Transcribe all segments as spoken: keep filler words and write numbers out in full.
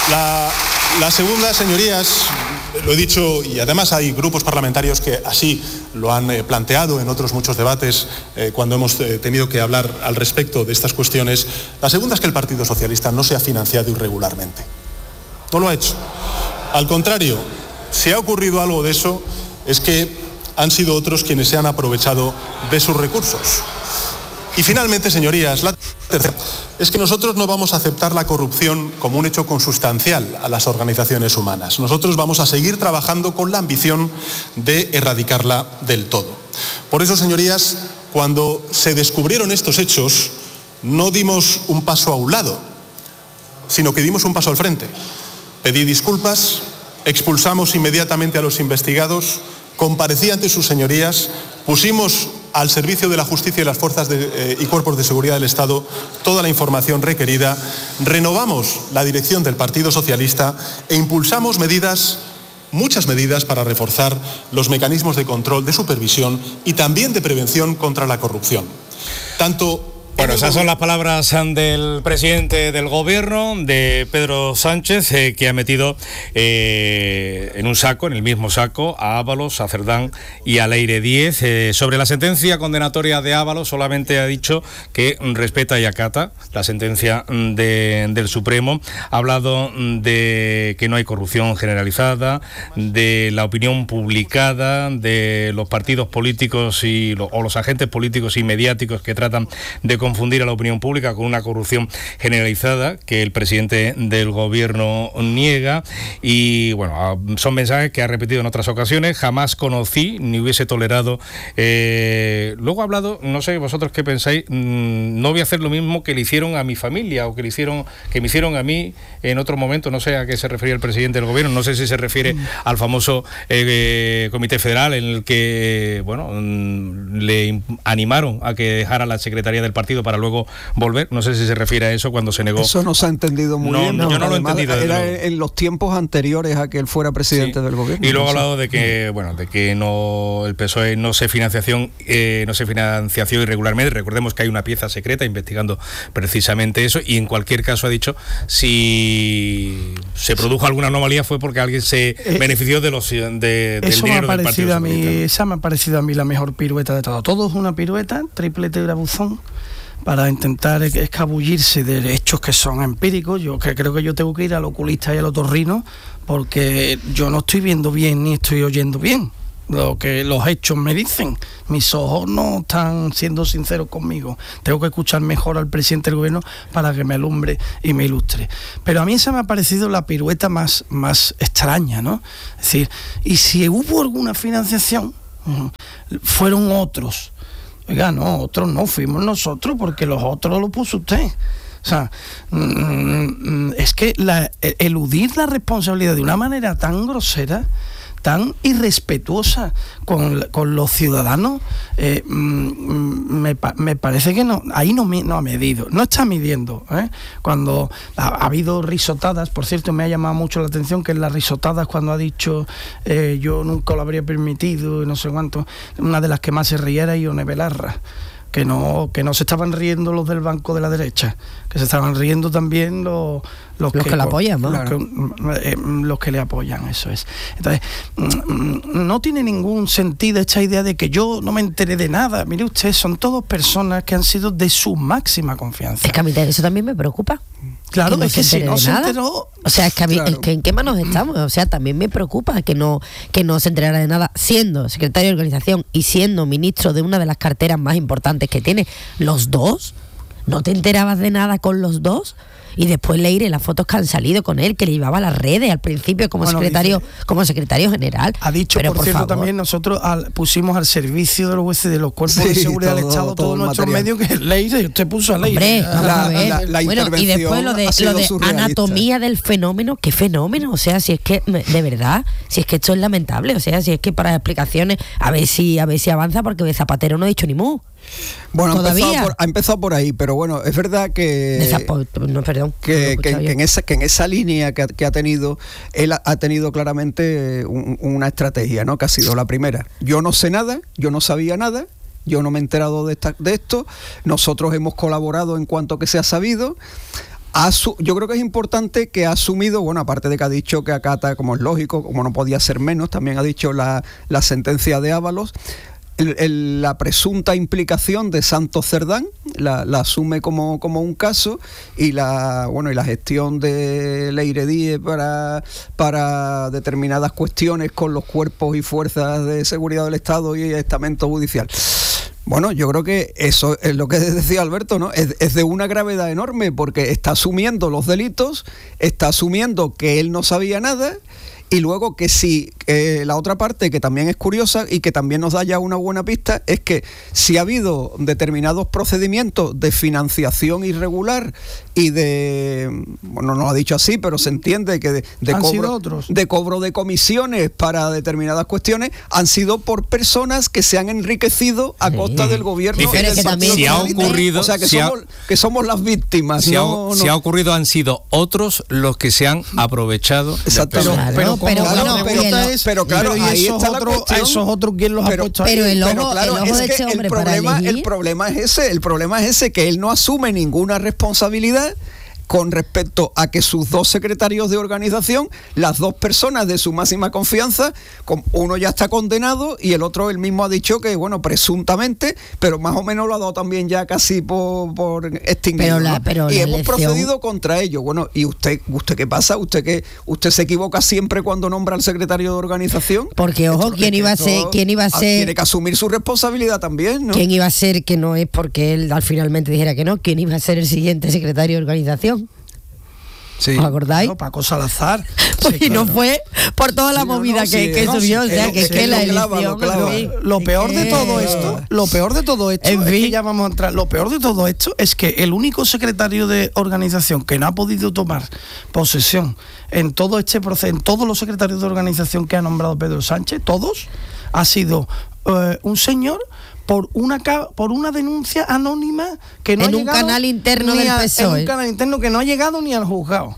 La, la segunda, señorías, lo he dicho, y además hay grupos parlamentarios que así lo han eh, planteado en otros muchos debates eh, cuando hemos eh, tenido que hablar al respecto de estas cuestiones. La segunda es que el Partido Socialista no se ha financiado irregularmente. No lo ha hecho. Al contrario, si ha ocurrido algo de eso, es que han sido otros quienes se han aprovechado de sus recursos. Y finalmente, señorías, la tercera es que nosotros no vamos a aceptar la corrupción como un hecho consustancial a las organizaciones humanas. Nosotros vamos a seguir trabajando con la ambición de erradicarla del todo. Por eso, señorías, cuando se descubrieron estos hechos, no dimos un paso a un lado, sino que dimos un paso al frente. Pedí disculpas, expulsamos inmediatamente a los investigados, comparecí ante sus señorías, pusimos al servicio de la justicia y las fuerzas de, eh, y cuerpos de seguridad del Estado toda la información requerida, renovamos la dirección del Partido Socialista e impulsamos medidas, muchas medidas para reforzar los mecanismos de control, de supervisión y también de prevención contra la corrupción. Tanto Bueno, esas son las palabras del presidente del gobierno, de Pedro Sánchez, eh, que ha metido eh, en un saco, en el mismo saco, a Ábalos, a Cerdán y a Leire Díez. Eh, sobre la sentencia condenatoria de Ábalos, solamente ha dicho que respeta y acata la sentencia de, del Supremo. Ha hablado de que no hay corrupción generalizada, de la opinión publicada, de los partidos políticos y lo, o los agentes políticos y mediáticos que tratan de confundir a la opinión pública con una corrupción generalizada que el presidente del gobierno niega. Y bueno, son mensajes que ha repetido en otras ocasiones. Jamás conocí ni hubiese tolerado. Eh, luego ha hablado, no sé vosotros qué pensáis, mmm, no voy a hacer lo mismo que le hicieron a mi familia o que le hicieron que me hicieron a mí en otro momento. No sé a qué se refería el presidente del gobierno, no sé si se refiere mm. al famoso eh, Comité Federal en el que bueno mm, le animaron a que dejara la secretaría del partido para luego volver. No sé si se refiere a eso cuando se negó. Eso no se ha entendido muy no, bien. No, yo no lo he entendido. Era en los tiempos anteriores a que él fuera presidente sí. del gobierno. Y luego ha hablado de que, bueno, de que no el P S O E no se financiación, eh, no se financiación irregularmente. Recordemos que hay una pieza secreta investigando precisamente eso. Y en cualquier caso ha dicho si se produjo alguna anomalía fue porque alguien se eh, benefició de los de, del eso dinero me ha del parecido Partido a mí, Socialista. Esa me ha parecido a mí la mejor pirueta de todo. Todo es una pirueta, triplete de buzón, para intentar escabullirse de hechos que son empíricos. Yo que creo que yo tengo que ir al oculista y al otorrino porque yo no estoy viendo bien ni estoy oyendo bien lo que los hechos me dicen. Mis ojos no están siendo sinceros conmigo. Tengo que escuchar mejor al presidente del gobierno para que me alumbre y me ilustre. Pero a mí esa me ha parecido la pirueta más, más extraña, ¿no? Es decir, y si hubo alguna financiación, fueron otros. Oiga, no, otros no, fuimos nosotros porque los otros lo puso usted. O sea, mm, es que la, eludir la responsabilidad de una manera tan grosera, tan irrespetuosa con, con los ciudadanos, eh, me, me parece que no, ahí no, no ha medido, no está midiendo, ¿eh? Cuando ha, ha habido risotadas, por cierto, me ha llamado mucho la atención que en las risotadas cuando ha dicho eh, yo nunca lo habría permitido, no sé cuánto, una de las que más se reía era Ione Belarra. Que no, que no se estaban riendo los del banco de la derecha, que se estaban riendo también los, los, los que, que le apoyan, ¿no? Los que, eh, los que le apoyan, eso es. Entonces, no tiene ningún sentido esta idea de que yo no me enteré de nada. Mire usted, son todas personas que han sido de su máxima confianza. Es que a mí eso también me preocupa. Claro, que no es que si no se nada. enteró... O sea, es que, a mí, claro. es que en qué manos estamos. O sea, también me preocupa que no, que no se enterara de nada, siendo secretario de organización y siendo ministro de una de las carteras más importantes que tiene. ¿Los dos? ¿No te enterabas de nada con los dos? Y después leeré las fotos que han salido con él, que le llevaba a las redes al principio como bueno, secretario dice, como secretario general. Ha dicho, pero por, por cierto, favor. también nosotros al, pusimos al servicio de los jueces de los cuerpos sí, de seguridad todo, del Estado todos nuestros medios, que es Leire, y usted puso a Leire. Hombre, la, la, la bueno, y después lo de, lo de anatomía del fenómeno, ¿qué fenómeno? O sea, si es que, de verdad, si es que esto es lamentable, o sea, si es que para explicaciones, a ver si, a ver si avanza, porque de Zapatero no ha dicho ni mu. Bueno, ha empezado, por, ha empezado por ahí, pero bueno, es verdad que Esa, no, perdón, que, que, que, en esa, que en esa línea que, que ha tenido, él ha, ha tenido claramente un, una estrategia, ¿no? Que ha sido la primera. Yo no sé nada, yo no sabía nada, yo no me he enterado de, esta, de esto, nosotros hemos colaborado en cuanto que se ha sabido. Asu- yo creo que es importante que ha asumido, bueno, aparte de que ha dicho que acata, como es lógico, como no podía ser menos, también ha dicho la, la sentencia de Ábalos, el, el, la presunta implicación de Santos Cerdán, la, la asume como, como un caso, y la bueno y la gestión de Leire Díez para, para determinadas cuestiones con los cuerpos y fuerzas de seguridad del Estado y estamento judicial. Bueno, yo creo que eso es lo que decía Alberto, ¿no? Es, es de una gravedad enorme, porque está asumiendo los delitos, está asumiendo que él no sabía nada, y luego que si eh, la otra parte, que también es curiosa y que también nos da ya una buena pista, es que si ha habido determinados procedimientos de financiación irregular y de, bueno, no lo ha dicho así, pero se entiende que de, de, cobro, de cobro de comisiones para determinadas cuestiones, han sido por personas que se han enriquecido a costa sí. del gobierno. Dice, del que también si ha ocurrido, o sea, que, si somos, ha, que somos las víctimas. Si, no, ha, no. si ha ocurrido, han sido otros los que se han aprovechado. Exactamente. Pero, pero, pero, claro, bueno, pero, pero, es, pero claro, pero ahí esos está la otros, cuestión. esos otros, ¿quién los pero, ha puesto pero ahí? el ojo, pero claro, el ojo es de que este hombre el para problema, elegir. el problema es ese, el problema es ese, que él no asume ninguna responsabilidad con respecto a que sus dos secretarios de organización, las dos personas de su máxima confianza, uno ya está condenado y el otro él mismo ha dicho que, bueno, presuntamente, pero más o menos lo ha dado también ya casi por, por extinguido, pero la, ¿no? pero y la hemos elección... procedido contra ellos. Bueno, ¿y usted usted qué pasa? ¿Usted que usted se equivoca siempre cuando nombra al secretario de organización? Porque, ojo, Esto, ¿quién iba a ser? ¿Quién iba a ser? Tiene que asumir su responsabilidad también, ¿no? ¿Quién iba a ser, que no es porque él al finalmente dijera que no, quién iba a ser el siguiente secretario de organización? Sí. ¿Os acordáis? No, Paco Salazar. Pues Sí, y no claro. fue por toda la Sí, no, movida no, que, sí, que no, subió, sí, o sea, es que lo- es que es la lo clava, elección... lo clava. en fin, Lo peor de es todo que- esto, lo peor de todo esto, En es fin. que ya vamos a entrar, lo peor de todo esto es que el único secretario de organización que no ha podido tomar posesión en todo este proceso, en todos los secretarios de organización que ha nombrado Pedro Sánchez, todos, ha sido eh, un señor por una ca- por una denuncia anónima que no En ha un llegado canal interno ni del a- P S O E. en un canal interno que no ha llegado ni al juzgado.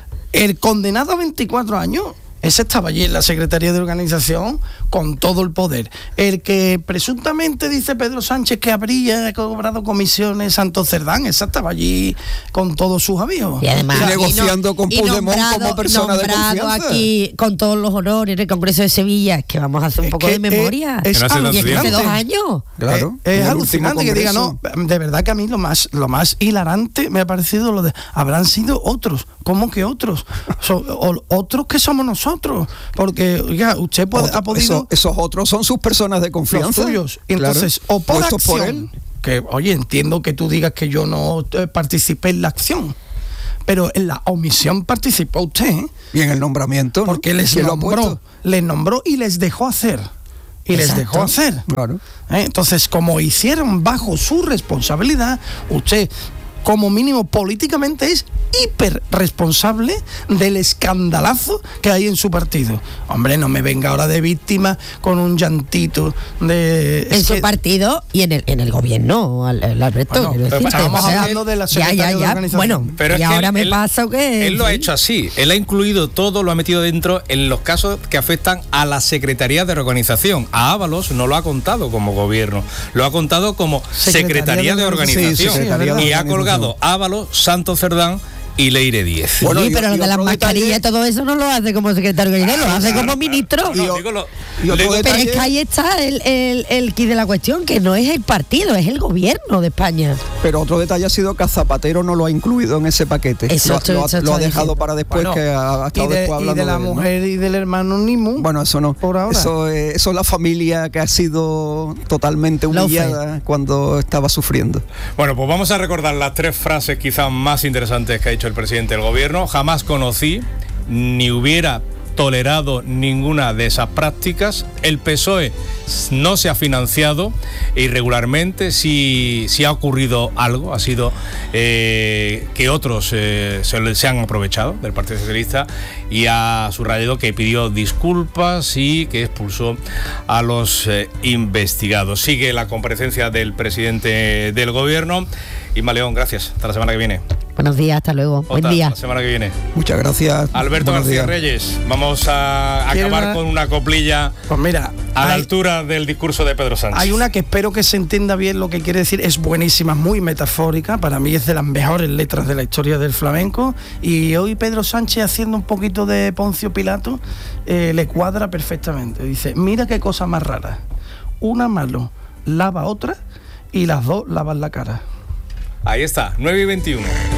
El condenado a veinticuatro años, ese estaba allí en la Secretaría de Organización con todo el poder. El que presuntamente dice Pedro Sánchez que habría cobrado comisiones Santos Cerdán, ese estaba allí con todos sus amigos. Y además Y aquí negociando no- con y Puigdemont nombrado- como persona de nombrado confianza. aquí con todos los honores en el Congreso de Sevilla, es que vamos a hacer un Es poco que de memoria. es- es Que no hace tanto y es que hace tiempo. dos años. Claro. Eh, en es el alucinante último que diga, no, congreso. de verdad que a mí lo más lo más hilarante me ha parecido lo de, habrán sido otros, ¿cómo que otros? So- o- otros que somos nosotros, porque, oiga, usted puede, Otro- ha podido... esos, esos otros son sus personas de los confianza. suyos. Y Claro. entonces, o por Puestos acción, por él. que, oye, entiendo que tú digas que yo no eh, participé en la acción, pero en la omisión participó usted, ¿eh? Y en el nombramiento, ¿no? Porque les ¿Quién lo ha nombró, puesto? les nombró y les dejó hacer. Y les Exacto. dejó hacer. Claro. ¿Eh? Entonces, como hicieron bajo su responsabilidad, usted, como mínimo políticamente, es hiper responsable del escandalazo que hay en su partido. Hombre, no me venga ahora de víctima con un llantito de... En es su que- partido y en el, en el gobierno, al, al Alberto. Bueno, quiero pero decirte, estábamos o sea, hablando de la ya, ya, secretaria de ya. organización. Bueno, Pero y es que ahora él- me él- pasa que... Él lo ha en fin. hecho así. Él ha incluido todo, lo ha metido dentro en los casos que afectan a la Secretaría de Organización. A Ábalos no lo ha contado como gobierno, lo ha contado como Secretaría Secretaría de de Organización. Organización. Sí, sí, Secretaría de y ha Organización. colgado Ábalos, Santos Cerdán y Leire Díez. Sí, Bueno, y- pero y lo de las otro mascarillas y detalle- todo eso no lo hace como secretario de organización, lo hace Claro, como claro, ministro. claro. No, Y- digo lo- y otro digo- Pero detalle- es que ahí está el, el, el quid de la cuestión, que no es el partido, es el gobierno de España. Pero otro detalle ha sido que a Zapatero no lo ha incluido en ese paquete. Eso lo, estoy- lo ha- eso lo ha estoy dejado diciendo. para después, Bueno, que ha, ha estado y de, después y hablando de la él, ¿no? mujer y del hermano Nimu. Bueno, eso no. Por ahora. Eso, eh, eso es la familia que ha sido totalmente Lawfare. humillada cuando estaba sufriendo. Bueno, pues vamos a recordar las tres frases quizás más interesantes que ha dicho el presidente del gobierno. Jamás conocí ni hubiera tolerado ninguna de esas prácticas. El P S O E no se ha financiado irregularmente. Si, si ha ocurrido algo, ha sido eh, que otros eh, se, se han aprovechado del Partido Socialista, y ha subrayado que pidió disculpas y que expulsó a los eh, investigados. Sigue la comparecencia del presidente del gobierno, Inma León, gracias. Hasta la semana que viene. Buenos días, hasta luego. Jota, Buen día. La semana que viene. Muchas gracias. Alberto Buenos García días. Reyes, vamos a acabar una... con una coplilla pues mira, a la hay, altura del discurso de Pedro Sánchez. hay una que espero que se entienda bien lo que quiere decir, es buenísima, muy metafórica, para mí es de las mejores letras de la historia del flamenco, y hoy Pedro Sánchez, haciendo un poquito de Poncio Pilato, eh, le cuadra perfectamente. Dice, mira qué cosa más rara, una mano lava otra y las dos lavan la cara. Ahí está, nueve y veintiuno.